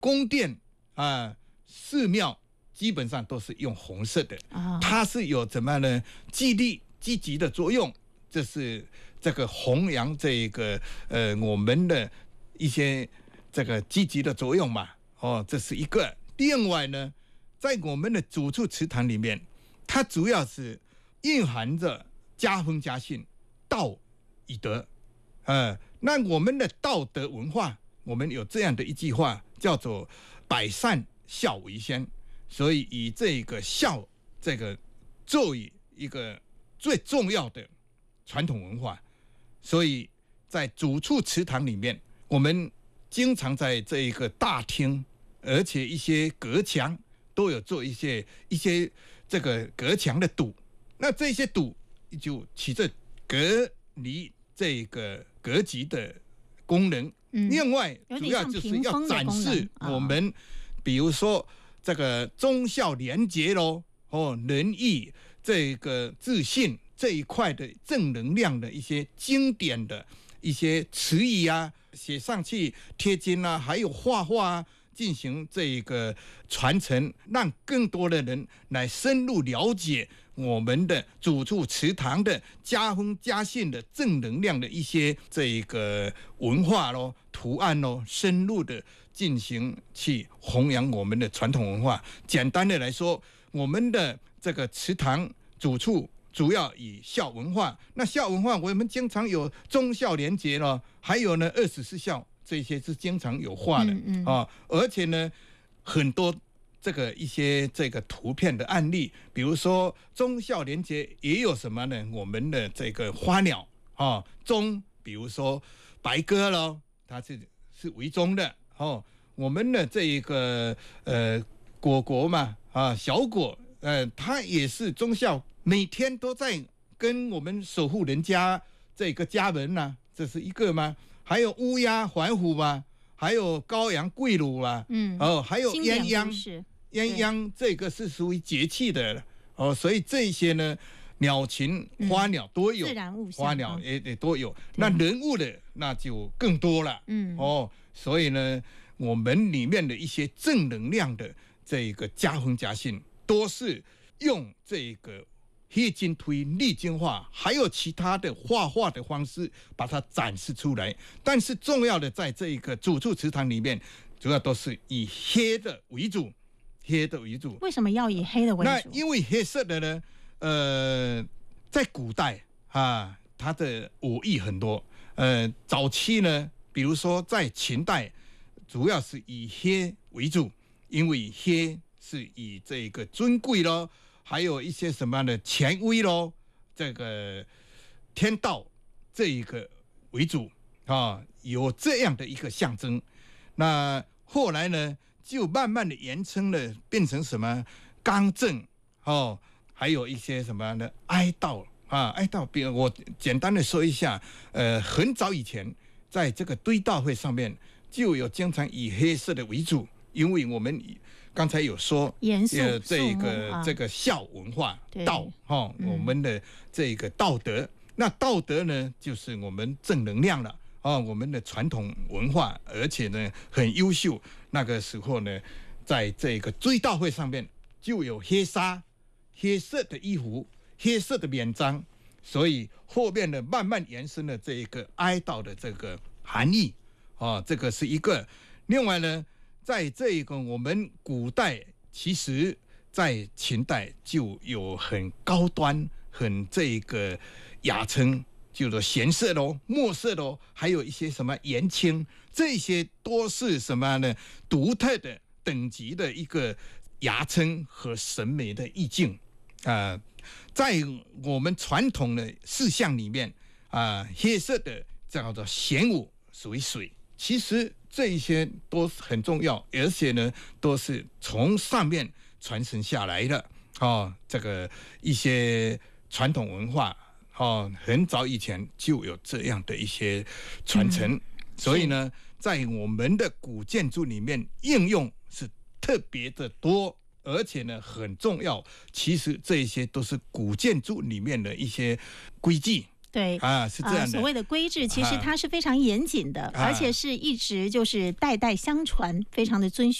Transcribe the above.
宫殿寺庙基本上都是用红色的，它是有怎么样呢？激励积极的作用，这是这个弘扬这个我们的一些这个积极的作用嘛。这是一个。另外呢，在我们的主处祠堂里面，它主要是蕴含着家风家训、道以德。那我们的道德文化，我们有这样的一句话，叫做“百善孝为先”。所以以这个孝这个作为一个最重要的传统文化，所以在主处祠堂里面，我们经常在这一个大厅，而且一些隔墙都有做一些这个隔墙的堵，那这些堵就起着隔离这个格局的功能。另外主要就是要展示我们，比如说这个忠孝廉洁咯，仁义这个自信这一块的正能量的一些经典的一些词语啊，写上去贴金啊，还有画画啊，进行这个传承，让更多的人来深入了解我们的主处祠堂的家风家训的正能量的一些这个文化咯、图案咯，深入的进行去弘扬我们的传统文化。简单的来说，我们的这个祠堂主处主要以孝文化，那孝文化我们经常有忠孝廉洁了，还有呢24孝，这些是经常有画的而且呢很多这个一些这个图片的案例，比如说忠孝廉洁也有什么呢？我们的这个花鸟忠，比如说白鸽咯，它是为忠的我们的这一个果嘛小果它也是忠孝，每天都在跟我们守护人家这个家门啊，这是一个吗？还有乌鸦环虎嘛，还有羔羊跪乳啊，还有鸳鸯这个是属于节气的所以这些呢，鸟禽花鸟都有， 自然物象花鸟也都有。那人物的那就更多了，所以呢，我们里面的一些正能量的这个家风家训，都是用这个黑金推历经画，还有其他的画画的方式把它展示出来。但是重要的在这一个主处祠堂里面，主要都是以黑的为主。 为什么要以黑的为主？ 那因为黑色的呢，在古代它的武艺很多。早期呢，比如说在秦代，主要是以黑为主，因为黑是以这个尊贵咯，还有一些什么样的权威咯，这个天道这一个为主有这样的一个象征。那后来呢，就慢慢的延伸了，变成什么刚正还有一些什么的哀悼哀悼。比如我简单的说一下，很早以前在这个堆悼会上面就有经常以黑色的为主，因为我们刚才有说严肃这个孝文化道我们的这个道德，那道德呢就是我们正能量了我们的传统文化，而且呢很优秀。那个时候呢，在这个追悼会上面就有黑纱、黑色的衣服、黑色的冕章，所以后面呢慢慢延伸了这一个哀悼的这个含义这个是一个。另外呢，在这个我们古代，其实在秦代就有很高端、很这个雅称，叫做贤色咯、墨色咯，还有一些什么颜青，这些都是什么呢？独特的等级的一个雅称和审美的意境在我们传统的事项里面黑色的叫做玄武，属于水。其实这一些都很重要，而且呢都是从上面传承下来的这个一些传统文化很早以前就有这样的一些传承，所以呢在我们的古建筑里面应用是特别的多，而且呢很重要。其实这些都是古建筑里面的一些规矩， 对是这样的。 所谓的规制，其实它是非常严谨的，而且是一直就是代代相传，非常的遵循。